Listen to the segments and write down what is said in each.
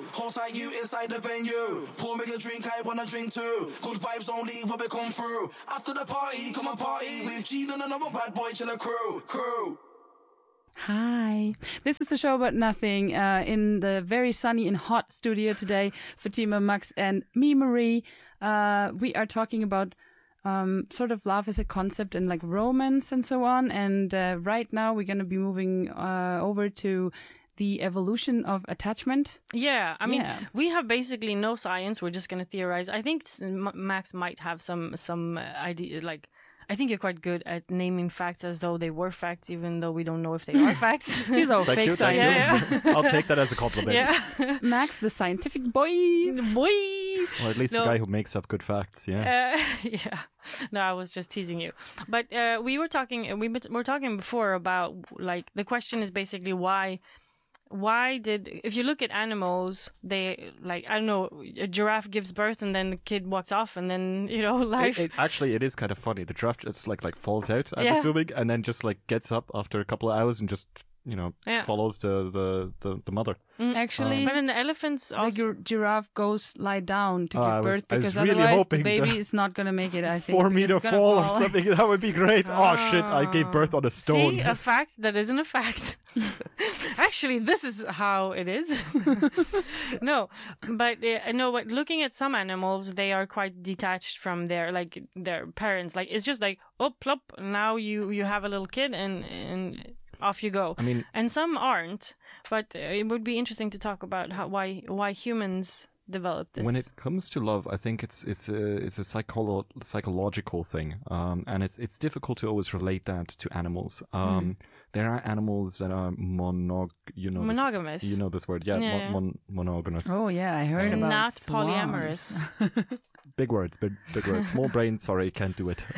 Hold tight, you inside the venue. Pour me a drink, I wanna drink too. Good vibes only when we come through. After the party, come and party with Gene and another bad boy to the crew. Hi, this is the show about nothing in the very sunny and hot studio today. Fatima, Max and me, Marie. We are talking about sort of love as a concept and like romance and so on. And right now we're going to be moving over to the evolution of attachment. Yeah, I mean, we have basically no science. We're just going to theorize. I think Max might have some idea, like, I think you're quite good at naming facts as though they were facts, even though we don't know if they are facts. He's all fake science. Yeah. I'll take that as a compliment. Yeah. Max, the scientific boy. Or at least the guy who makes up good facts. Yeah. Yeah. No, I was just teasing you. But we were talking before about, like, the question is basically if you look at animals, they, like, I don't know, a giraffe gives birth and then the kid walks off and then, life. Actually, it is kind of funny. The giraffe just like falls out, I'm assuming, and then just like gets up after a couple of hours and just, follows the mother. Actually, but then the elephants also... The giraffe goes lie down to give birth because really otherwise the baby is not going to make it, I think. 4 meter fall or something. That would be great. Oh shit, I gave birth on a stone. See, a fact that isn't a fact. Actually, this is how it is. No, but looking at some animals, they are quite detached from their parents. Like, it's just like, oh, plop, now you have a little kid and off you go. I mean, and some aren't, but it would be interesting to talk about why humans develop this. When it comes to love, I think it's a psychological thing, and it's difficult to always relate that to animals. There are animals that are monogamous. You know this word, monogamous. Oh yeah, I heard about not swans. polyamorous. Big words, big words. Small brain. Sorry, can't do it.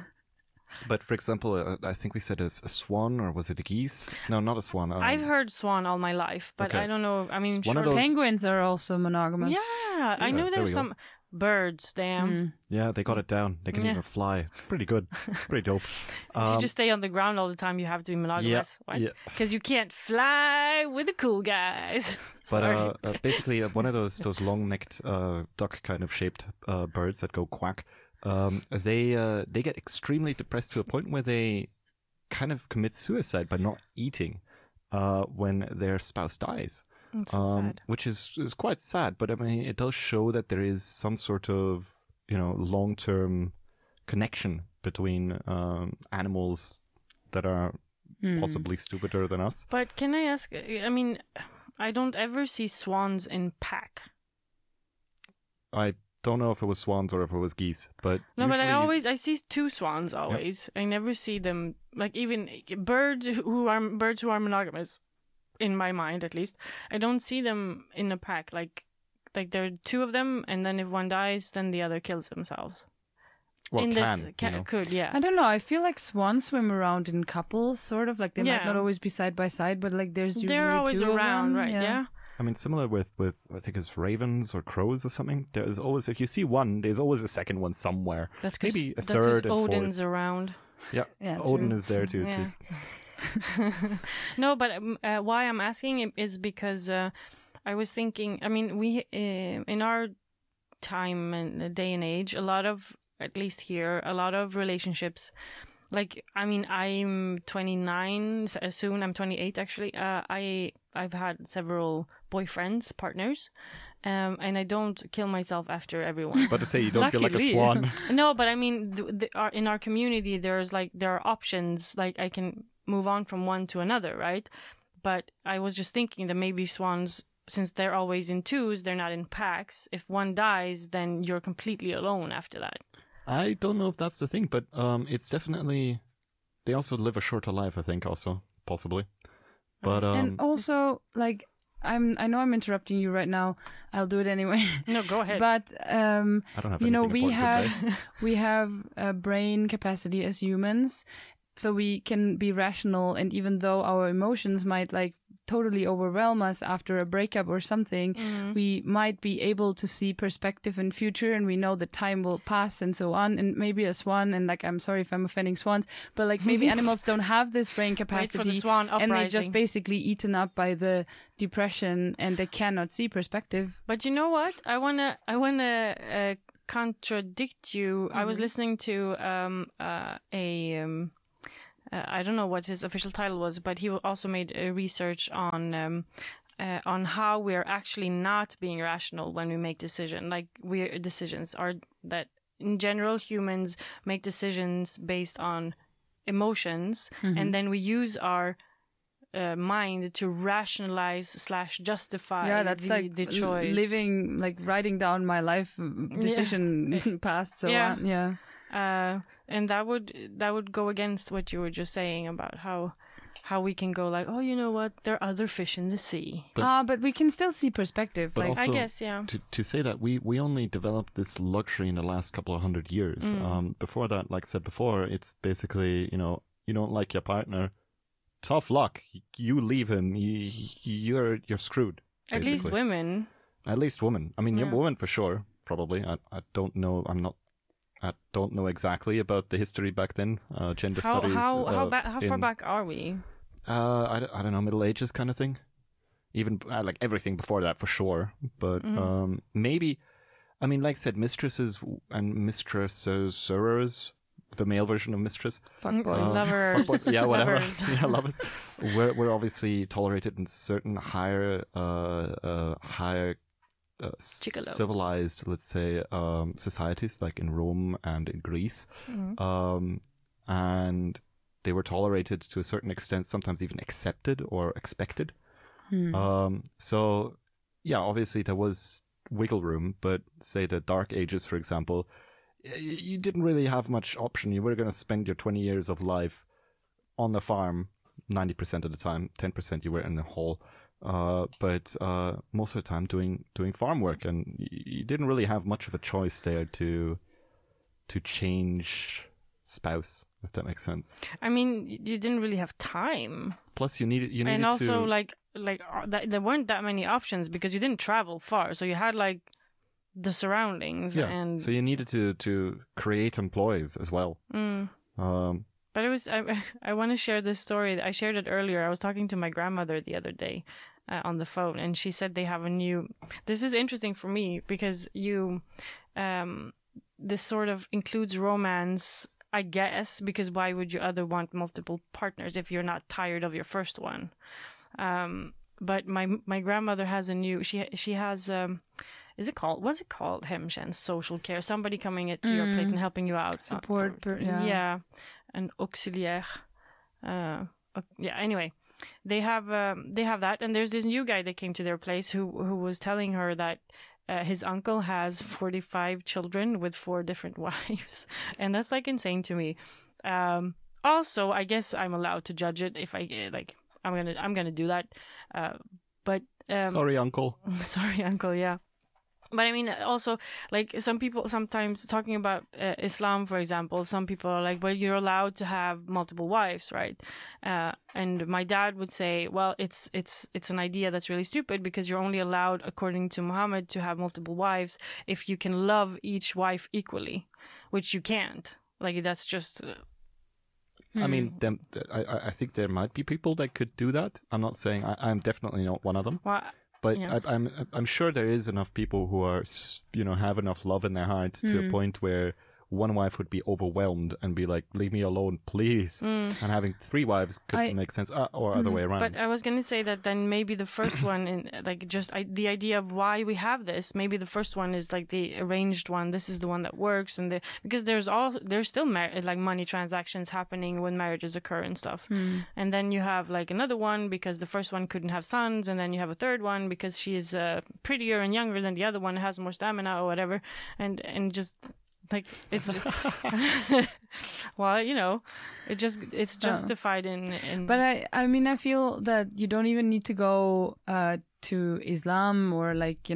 But for example, I think we said a swan, or was it a geese? No, not a swan. I've heard swan all my life, but okay. I don't know. I mean, sure. Penguins are also monogamous. Yeah, I know there's some birds. Damn. Yeah, they got it down. They can even fly. It's pretty good. Pretty dope. If you just stay on the ground all the time, you have to be monogamous. Yeah. Because you can't fly with the cool guys. But basically, one of those long-necked duck kind of shaped birds that go quack. They get extremely depressed to a point where they kind of commit suicide by not eating when their spouse dies. That's so sad. Which is quite sad, but I mean, it does show that there is some sort of long-term connection between animals that are possibly stupider than us. But can I ask, I mean, I don't ever see swans in pack. I don't know if it was swans or if it was geese, but no, but I see two swans always. Yep. I never see them, like, even birds who are monogamous, in my mind at least. I don't see them in a pack. Like there are two of them, and then if one dies, then the other kills themselves. Well, could, yeah. I don't know. I feel like swans swim around in couples, sort of. Like, they might not always be side by side, but like there's usually they're always two around, of them. right? Yeah. I mean, similar with I think it's ravens or crows or something. There's always, if you see one, there's always a second one somewhere. That's maybe a third and Odin's fourth. around. Yeah, Odin is there too. Yeah. No, but why I'm asking is because I was thinking. I mean, we in our time and day and age, a lot of, at least here, a lot of relationships. Like, I mean, I'm 29, soon I'm 28 actually. I've had several boyfriends, partners, and I don't kill myself after everyone. But to say you don't feel like a swan. No, but I mean, in our community, there are options, like I can move on from one to another, right? But I was just thinking that maybe swans, since they're always in twos, they're not in packs. If one dies, then you're completely alone after that. I don't know if that's the thing, but it's definitely, they also live a shorter life, I think, also, possibly. But and also, like, I know I'm interrupting you right now. I'll do it anyway. No, go ahead. But I don't have anything we have a brain capacity as humans, so we can be rational, and even though our emotions might like totally overwhelm us after a breakup or something, we might be able to see perspective in future, and we know that time will pass and so on. And maybe a swan, and like, I'm sorry if I'm offending swans, but like maybe animals don't have this brain capacity, Wait for the swan and they just uprising. basically eaten up by the depression, and they cannot see perspective. But you know what? I wanna contradict you. I was listening to I don't know what his official title was, but he also made a research on how we're actually not being rational when we make decisions. Like, decisions are that in general humans make decisions based on emotions, and then we use our mind to rationalize / justify that's the choice. living, like writing down my life decision past, so Yeah. on. Yeah. And that would go against what you were just saying about how we can go like, oh, you know what, there are other fish in the sea. But we can still see perspective. But Like, also, I guess, yeah. To say that we only developed this luxury in the last couple of 100 years. Before that, like I said before, it's basically, you know, you don't like your partner, tough luck. You leave him, you're screwed. At least basically. women. At least women. I mean, Yeah. you're women for sure. Probably. I don't know. I don't know exactly about the history back then. Gender studies. How far in- back are we? I don't know, Middle Ages kind of thing. Even like everything before that for sure. But maybe, I mean, like I said, mistresses and mistresses, the male version of mistress. fuck boys. Lovers. Fuckboys, yeah, whatever. Lovers. Yeah, lovers. We're obviously tolerated in certain higher Gigolos. civilized, let's say, societies like in Rome and in Greece, and they were tolerated to a certain extent, sometimes even accepted or expected. So, yeah, obviously there was wiggle room, but say the Dark Ages, for example, you didn't really have much option. You were going to spend your 20 years of life on the farm 90% of the time, 10% you were in the hall. But most of the time doing farm work, and you didn't really have much of a choice there to change spouse, if that makes sense. I mean, you didn't really have time. Plus, you needed And also, to... there weren't that many options because you didn't travel far, so you had like the surroundings. Yeah, And so you needed to create employees as well. But it was, I want to share this story. I shared it earlier. I was talking to my grandmother the other day on the phone, and she said they have a new, this is interesting for me because this sort of includes romance, I guess, because why would you want multiple partners if you're not tired of your first one? But my grandmother has a new, she has, what's it called? Hemtjänst, social care, somebody coming to your place and helping you out. Support, yeah. An auxiliaire. Anyway, they have that, and there's this new guy that came to their place who was telling her that his uncle has 45 children with 4 different wives, and that's like insane to me. Also, I guess I'm allowed to judge it if I like. I'm gonna do that. But sorry, uncle. Sorry, uncle. Yeah. But I mean, also, like, some people sometimes talking about Islam, for example, some people are like, well, you're allowed to have multiple wives, right? And my dad would say, well, it's an idea that's really stupid because you're only allowed, according to Muhammad, to have multiple wives if you can love each wife equally, which you can't. Like, that's just... I mean, I think there might be people that could do that. I'm not saying I'm definitely not one of them. Well, But yeah. I'm sure there is enough people who are, have enough love in their hearts to a point where one wife would be overwhelmed and be like, leave me alone, please. And having 3 wives could make sense, or other way around. But I was going to say that then maybe the first one, the idea of why we have this, maybe the first one is like the arranged one. This is the one that works, and because there's still like money transactions happening when marriages occur and stuff. And then you have like another one because the first one couldn't have sons, and then you have a third one because she's prettier and younger than the other one, has more stamina or whatever, and just. Like, it's well, it's justified in But I mean, I feel that you don't even need to go to Islam or like,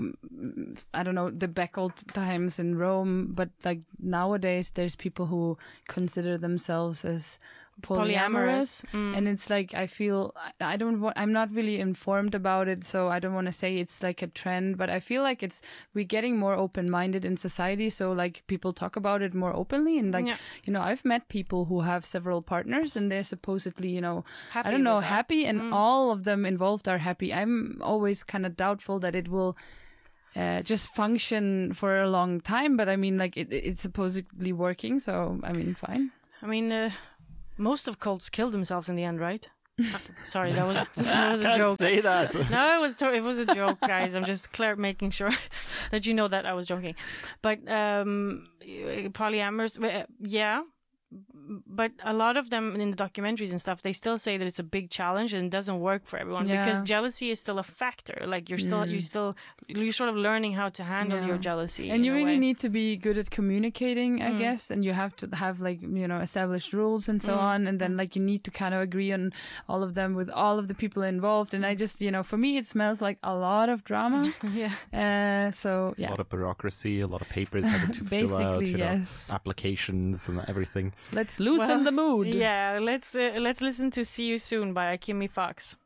I don't know, the back old times in Rome, but like nowadays there's people who consider themselves as polyamorous. And it's like, I feel I'm not really informed about it, so I don't want to say it's like a trend, but I feel like we're getting more open-minded in society, so like people talk about it more openly, and like I've met people who have several partners and they're supposedly happy, and all of them involved are happy. I'm always kind of doubtful that it will just function for a long time, but I mean, like it's supposedly working, so I mean, fine. I mean, most of cults killed themselves in the end, right? Sorry, that was a joke. Say that. No, it was a joke, guys. I'm just making sure that you know that I was joking. But polyamorous, yeah. But a lot of them in the documentaries and stuff, they still say that it's a big challenge and it doesn't work for everyone because jealousy is still a factor. Like you're sort of learning how to handle your jealousy. And you really need to be good at communicating, I guess. And you have to have like, established rules and so on. And then like you need to kind of agree on all of them with all of the people involved. And I just, for me, it smells like a lot of drama. So yeah. A lot of bureaucracy, a lot of papers having to fill out, yes. applications and everything. Let's loosen the mood. Yeah, let's listen to "See You Soon" by Kimmy Fox.